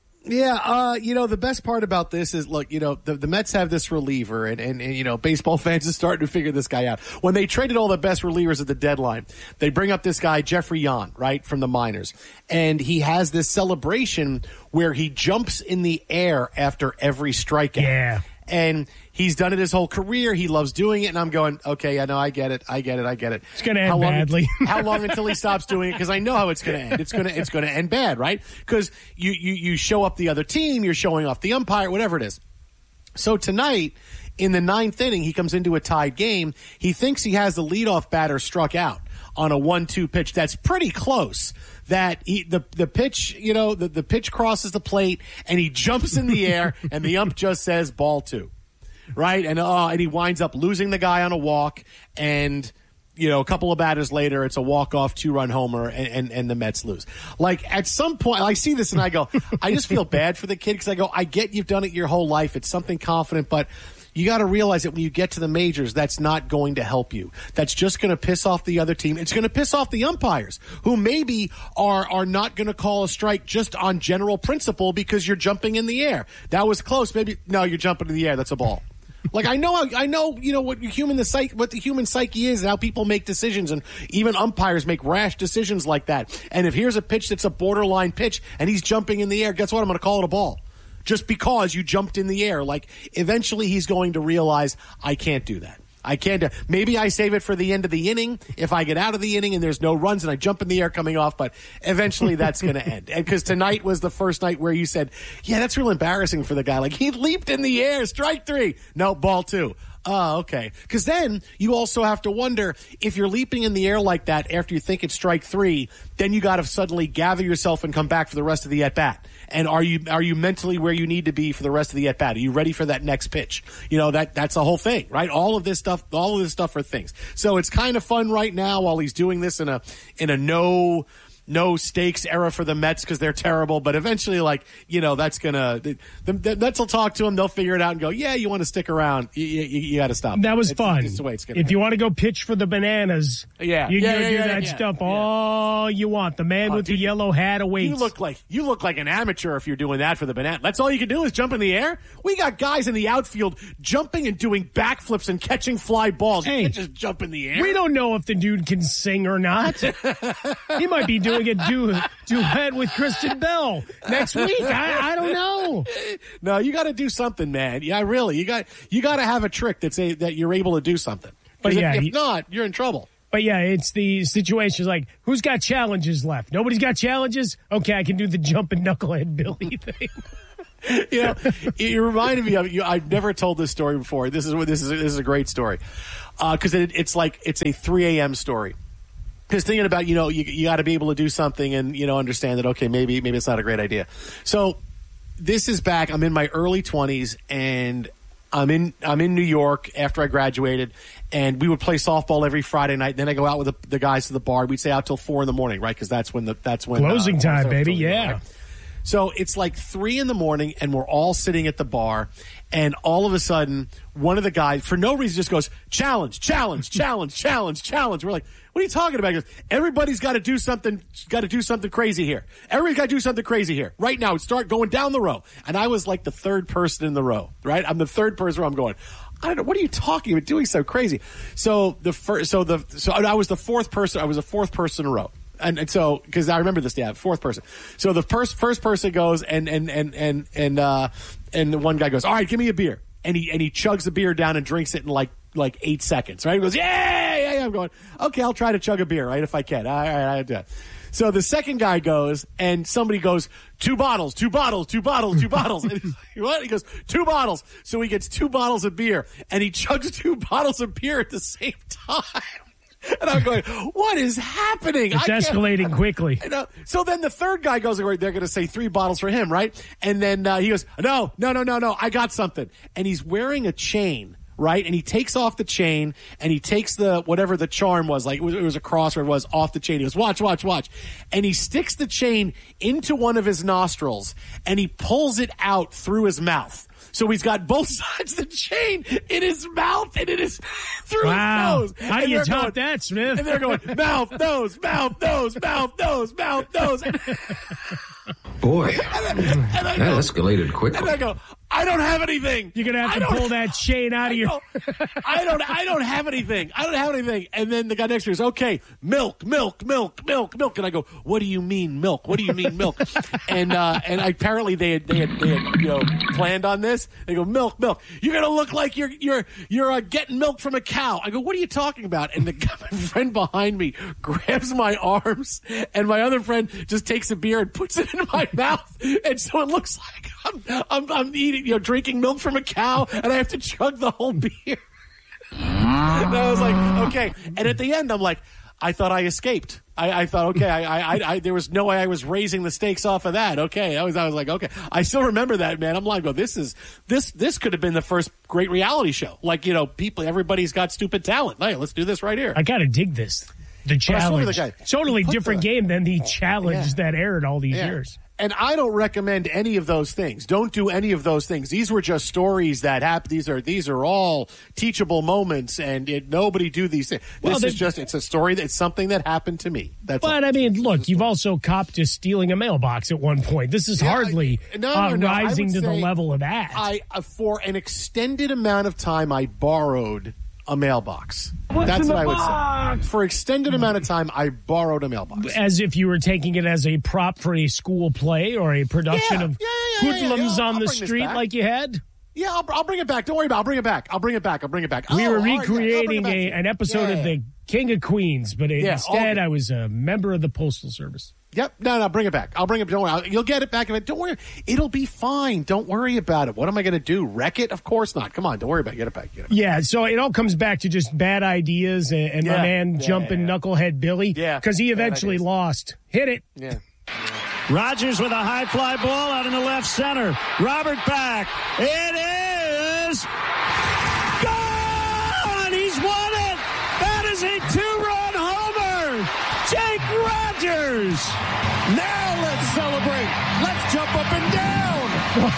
Yeah, the best part about this is, look, the Mets have this reliever, and baseball fans are starting to figure this guy out. When they traded all the best relievers at the deadline, they bring up this guy, Jeffrey Yan, right, from the minors. And he has this celebration where he jumps in the air after every strikeout. Yeah. And he's done it his whole career. He loves doing it. And I'm going, okay, I know, I get it. It's going to end badly. How long until he stops doing it? Because I know how it's going to end. It's going to end bad, right? Because you show up the other team, you're showing off the umpire, whatever it is. So tonight, in the 9th inning, he comes into a tied game. He thinks he has the leadoff batter struck out on a 1-2 pitch that's pretty close. That the pitch, the pitch crosses the plate and he jumps in the air and the ump just says ball 2, right? And he winds up losing the guy on a walk, and a couple of batters later, it's a walk-off 2-run homer, and the Mets lose. Like, at some point, I see this and I go, I just feel bad for the kid, because I go, I get you've done it your whole life. It's something confident, but you got to realize that when you get to the majors, that's not going to help you. That's just going to piss off the other team. It's going to piss off the umpires, who maybe are not going to call a strike just on general principle because you're jumping in the air. That was close. Maybe no, you're jumping in the air. That's a ball. Like, I know, what the human psyche is, and how people make decisions, and even umpires make rash decisions like that. And if here's a pitch that's a borderline pitch and he's jumping in the air, guess what? I'm going to call it a ball. Just because you jumped in the air. Like, eventually he's going to realize, I can't do that. I can't. Maybe I save it for the end of the inning if I get out of the inning and there's no runs and I jump in the air coming off, but eventually that's going to end. And because tonight was the first night where you said, yeah, that's real embarrassing for the guy. Like, he leaped in the air, strike 3. No, ball 2. Oh, okay. Because then you also have to wonder, if you're leaping in the air like that after you think it's strike 3, then you got to suddenly gather yourself and come back for the rest of the at-bat. And are you mentally where you need to be for the rest of the at-bat? Are you ready for that next pitch? That's the whole thing, right? All of this stuff are things. So it's kind of fun right now while he's doing this in a no stakes era for the Mets, because they're terrible. But eventually, that's gonna the Mets will talk to him. They'll figure it out and go, yeah, you want to stick around. You got to stop. That was fun. It's the way it's gonna if be. you want to go pitch for the Bananas, you can do that stuff all you want. The man with the yellow hat awaits. You look like an amateur if you're doing that for the Bananas. That's all you can do is jump in the air. We got guys in the outfield jumping and doing backflips and catching fly balls. You can't just jump in the air. We don't know if the dude can sing or not. He might be doing a duet with Kristen Bell next week. I don't know. No, you got to do something, man. Yeah, really. You got to have a trick that you're able to do something. But if not, you're in trouble. But yeah, it's the situations like, who's got challenges left? Nobody's got challenges? Okay, I can do the jumping knucklehead Billy thing. It reminded me of you. I've never told this story before. This is a great story, because it's a 3 a.m. story. Because thinking about, you got to be able to do something and, understand that, okay, maybe it's not a great idea. So this is back. I'm in my early 20s, and I'm in New York after I graduated, and we would play softball every Friday night. Then I go out with the guys to the bar. We'd stay out till 4 a.m, right? Because that's when closing time, baby. Yeah. Right? So it's like 3 a.m, and we're all sitting at the bar, and all of a sudden, one of the guys, for no reason, just goes, challenge, challenge, challenge, challenge, challenge. We're like, what are you talking about? He goes, everybody's got to do something crazy here. Everybody's got to do something crazy here. Right now, start going down the row. And I was like the third person in the row, right? I'm the third person where I'm going, I don't know, what are you talking about, doing so crazy? So I was the fourth person. I was the fourth person in a row. And so, because I remember this, fourth person. So the first person goes, and the one guy goes, all right, give me a beer. And he chugs the beer down and drinks it in like 8 seconds, right? He goes, yeah. I'm going, okay, I'll try to chug a beer, right, if I can. All right, I do it. So the second guy goes, and somebody goes, 2 bottles, 2 bottles, 2 bottles, 2 bottles. And he's like, what? He goes, 2 bottles. So he gets 2 bottles of beer, and he chugs 2 bottles of beer at the same time. And I'm going, what is happening? It's escalating quickly. So then the third guy goes, they're going to say 3 bottles for him, right? And then he goes, no, I got something. And he's wearing a chain, right? And he takes off the chain, and he takes whatever the charm was, like it was a cross or it was off the chain. He goes, watch. And he sticks the chain into one of his nostrils, and he pulls it out through his mouth. So he's got both sides of the chain in his mouth and through his nose. How do you top that, Smith? And they're going, mouth, nose. Boy, that escalated quickly. And I go, I don't have anything. You're going to have to pull that chain out of your... I don't have anything. And then the guy next to me goes, okay, milk. And I go, what do you mean milk? and apparently they had planned on this. They go, milk. You're going to look like you're getting milk from a cow. I go, what are you talking about? And my friend behind me grabs my arms, and my other friend just takes a beer and puts it in my mouth. And so it looks like I'm eating, drinking milk from a cow, and I have to chug the whole beer. And I was like, okay. And at the end, I'm like, I thought I escaped. I thought, okay, I there was no way I was raising the stakes off of that. Okay. I was like, okay. I still remember that, man. I'm like, this could have been the first great reality show. Like, everybody's got stupid talent. Hey, let's do this right here. I got to dig this. The challenge. Totally different game than the challenge that aired all these years. And I don't recommend any of those things. Don't do any of those things. These were just stories that happened. These are all teachable moments, and nobody do these things. It's a story. It's something that happened to me. I mean, look, you've also copped to stealing a mailbox at one point. This is hardly rising to the level of that. For an extended amount of time, I borrowed a mailbox. That's what I would say. For extended amount of time, I borrowed a mailbox. As if you were taking it as a prop for a school play or a production of hoodlums on the street like you had? Yeah, I'll bring it back. Don't worry about it. I'll bring it back. We were recreating an episode of The King of Queens, but instead I was a member of the Postal Service. Yep. No, bring it back. I'll bring it. Don't worry. You'll get it back. Don't worry. It'll be fine. Don't worry about it. What am I going to do? Wreck it? Of course not. Come on. Don't worry about it. Get it back. Yeah. So it all comes back to just bad ideas and my man jumping knucklehead Billy. Yeah. Because he eventually lost. Hit it. Yeah. Rogers with a high fly ball out in the left center. Robert back. It is gone. He's won it. That is a 2-run homer. Jake Rogers. Now let's celebrate. Let's jump up and down.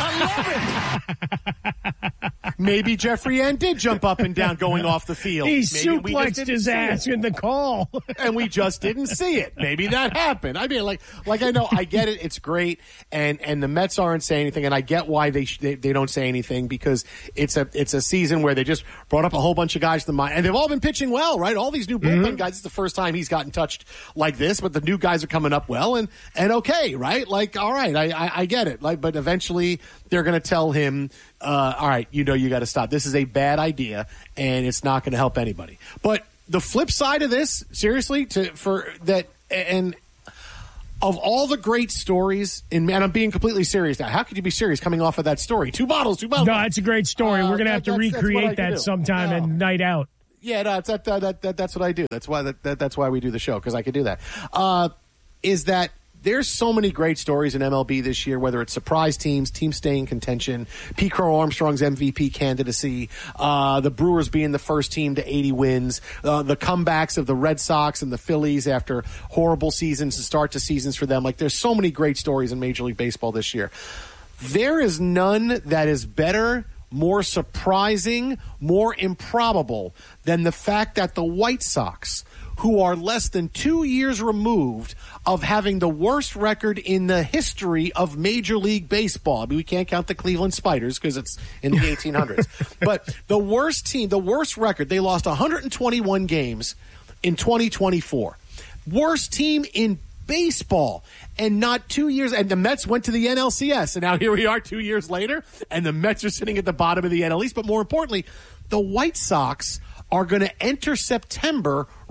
I love it. Maybe Jeffrey Ann did jump up and down going off the field. He suplexed his ass in the call. And we just didn't see it. Maybe that happened. I mean, like I know, I get it. It's great. And the Mets aren't saying anything. And I get why they don't say anything, because it's a season where they just brought up a whole bunch of guys to the mind. And they've all been pitching well, right? All these new bullpen guys. It's the first time he's gotten touched like this, but the new guys are coming up well and okay, right? Like, all right, I get it. Like, but eventually they're going to tell him, all right, you got to stop. This is a bad idea, and it's not going to help anybody. But the flip side of this, seriously, and of all the great stories, and I'm being completely serious now. How could you be serious coming off of that story? 2 bottles. No, it's a great story. We're going to have to recreate that sometime and night out. Yeah, no, that's what I do. That's why we do the show, because I could do that. Is that there's so many great stories in MLB this year, whether it's surprise teams staying in contention, Pete Crow Armstrong's MVP candidacy, the Brewers being the first team to 80 wins, the comebacks of the Red Sox and the Phillies after horrible seasons and start to seasons for them. Like, there's so many great stories in Major League Baseball this year. There is none that is better, more surprising, more improbable than the fact that the White Sox, who are less than 2 years removed of having the worst record in the history of Major League Baseball. I mean, we can't count the Cleveland Spiders because it's in the 1800s. But the worst team, the worst record, they lost 121 games in 2024. Worst team in baseball. And not 2 years. And the Mets went to the NLCS. And now here we are 2 years later. And the Mets are sitting at the bottom of the NL East. But more importantly, the White Sox are going to enter September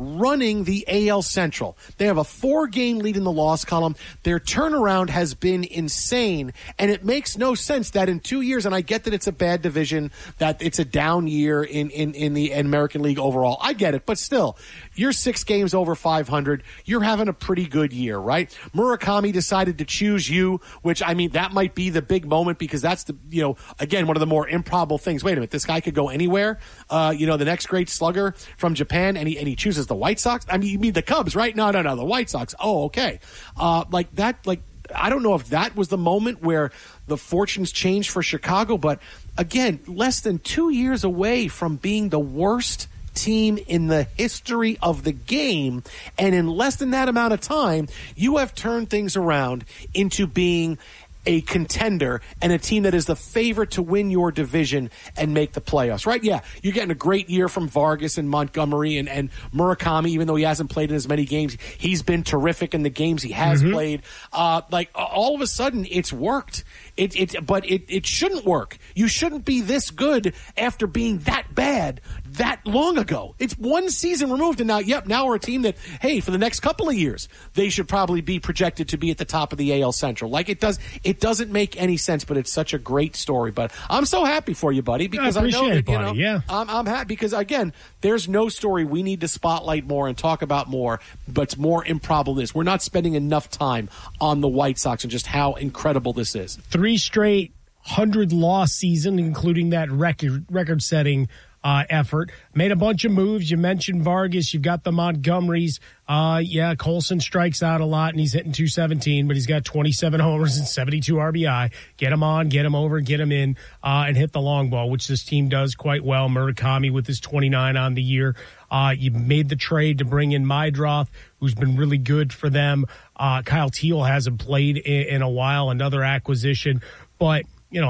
running the AL Central. They have a 4-game lead in the loss column. Their turnaround has been insane, and it makes no sense that in 2 years, and I get that it's a bad division, that it's a down year in the American League overall. I get it, but still, you're 6 games over 500. You're having a pretty good year, right? Murakami decided to choose you, which, I mean, that might be the big moment because that's the, again, one of the more improbable things. Wait a minute, this guy could go anywhere. The next great slugger from Japan, and he chooses the White Sox. I mean, you mean the Cubs, right? No, the White Sox. Oh, okay. I don't know if that was the moment where the fortunes changed for Chicago, but again, less than 2 years away from being the worst team in the history of the game, and in less than that amount of time, you have turned things around into being a contender and a team that is the favorite to win your division and make the playoffs, right? Yeah, you're getting a great year from Vargas and Montgomery and Murakami, even though he hasn't played in as many games. He's been terrific in the games he has played. All of a sudden, it's worked. But it shouldn't work. You shouldn't be this good after being that bad that long ago. It's one season removed, and now we're a team that, hey, for the next couple of years, they should probably be projected to be at the top of the AL Central. It doesn't make any sense, but it's such a great story. But I'm so happy for you, buddy, because I know that, buddy. Yeah. I'm happy because, again, there's no story we need to spotlight more and talk about more, but it's more improbable than this. We're not spending enough time on the White Sox and just how incredible this is. 3 straight 100-loss season, including that record-setting effort. Made a bunch of moves. You mentioned Vargas. You've got the Montgomerys. Colson strikes out a lot, and he's hitting .217, but he's got 27 homers and 72 RBI. Get him on, get him over, get him in, and hit the long ball, which this team does quite well. Murakami with his 29 on the year. You made the trade to bring in Meidroth, who's been really good for them. Kyle Teal hasn't played in a while, another acquisition. But,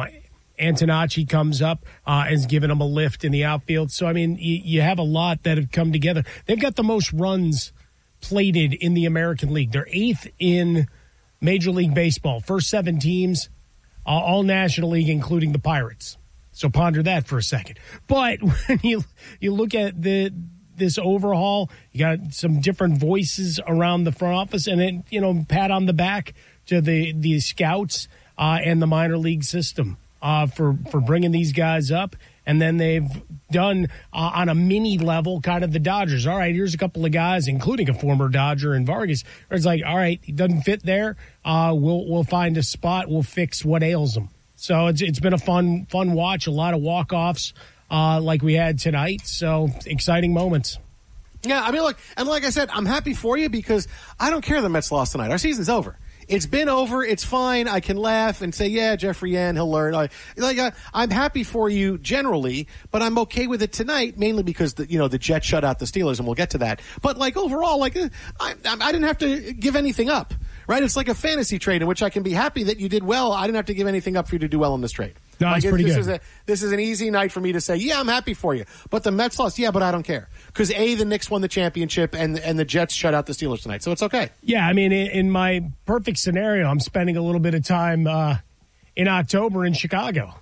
Antonacci comes up and is giving them a lift in the outfield. So, I mean, you have a lot that have come together. They've got the most runs plated in the American League. They're 8th in Major League Baseball. First 7 teams, all National League, including the Pirates. So ponder that for a second. But when you look at this overhaul, you got some different voices around the front office, and then, pat on the back to the scouts and the minor league system for bringing these guys up. And then they've done on a mini level kind of the Dodgers. All right, here's a couple of guys, including a former Dodger and Vargas. It's like, all right, he doesn't fit there. We'll find a spot. We'll fix what ails him. So it's been a fun watch. A lot of walk-offs like we had tonight. So exciting moments. Yeah, I mean, look, and like I said, I'm happy for you because I don't care the Mets lost tonight. Our season's over. It's been over. It's fine. I can laugh and say, yeah, Jeffrey Yan, he'll learn. I'm happy for you generally, but I'm okay with it tonight, mainly because the Jets shut out the Steelers, and we'll get to that. But overall, I didn't have to give anything up, right? It's like a fantasy trade in which I can be happy that you did well. I didn't have to give anything up for you to do well in this trade. No, it's pretty good. This is an easy night for me to say, yeah, I'm happy for you. But the Mets lost, yeah, but I don't care. Because, the Knicks won the championship and the Jets shut out the Steelers tonight. So it's okay. Yeah, I mean, in my perfect scenario, I'm spending a little bit of time in October in Chicago.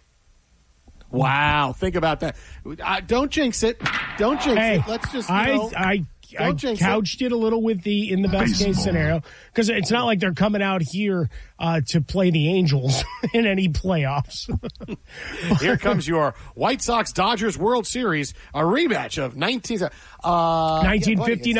Wow, think about that. Don't jinx it. Don't jinx it. Let's just, I couched it a little with in the best case scenario, because it's not like they're coming out here to play the Angels in any playoffs. Here comes your White Sox Dodgers World Series, a rematch of 1959.